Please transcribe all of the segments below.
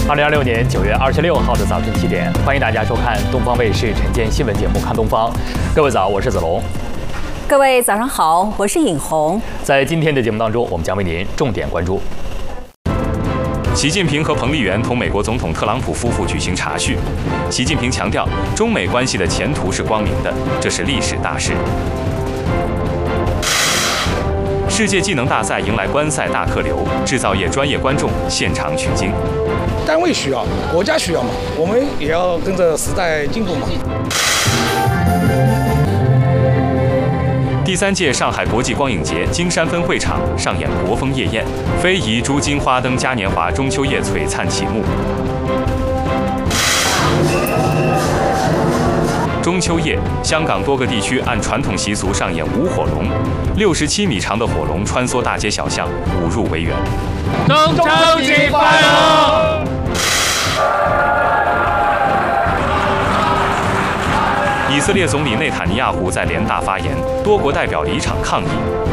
2026年9月26号的早晨7点，欢迎大家收看东方卫视晨间新闻节目《看东方》。各位早，我是子龙。 各位早上好，我是尹红。 在今天的节目当中，我们将为您重点关注： 习近平和彭丽媛同美国总统特朗普夫妇举行茶叙。习近平强调，中美关系的前途是光明的，这是历史大事。世界技能大赛迎来观赛大客流，制造业专业观众现场取经。 单位需要，国家需要嘛，我们也要跟着时代进步嘛。 第3届上海国际光影节金山分会场上演国风夜宴，非遗珠金花灯嘉年华中秋夜璀璨启幕。中秋夜，香港多个地区按传统习俗上演舞火龙，67米长的火龙穿梭大街小巷，舞入维园。 中秋节快乐！ 以色列总理内塔尼亚胡在联大发言，多国代表离场抗议。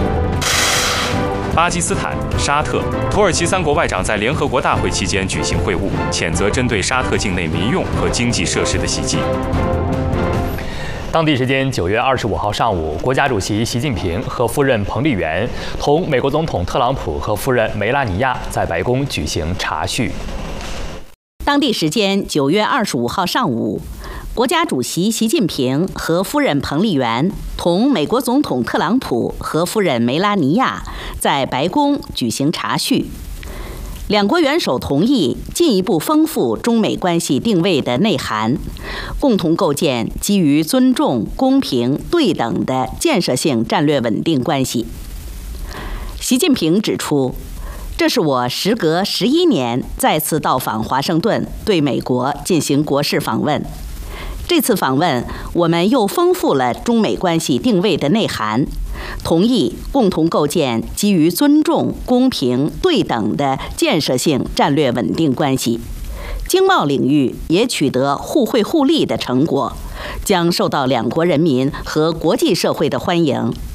巴基斯坦、沙特、土耳其3国外长在联合国大会期间举行会晤，谴责针对沙特境内民用和经济设施的袭击。 当地时间9月25号上午，国家主席习近平和夫人彭丽媛同美国总统特朗普和夫人梅拉尼亚在白宫举行茶叙。 当地时间9月25号上午，国家主席习近平和夫人彭丽媛同美国总统特朗普和夫人梅拉尼亚在白宫举行茶叙。两国元首同意进一步丰富中美关系定位的内涵，共同构建基于尊重、公平、对等的建设性战略稳定关系。习近平指出，这是我时隔11年再次到访华盛顿，对美国进行国事访问。这次访问，我们又丰富了中美关系定位的内涵，同意共同构建基于尊重、公平、对等的建设性战略稳定关系。经贸领域也取得互惠互利的成果，将受到两国人民和国际社会的欢迎。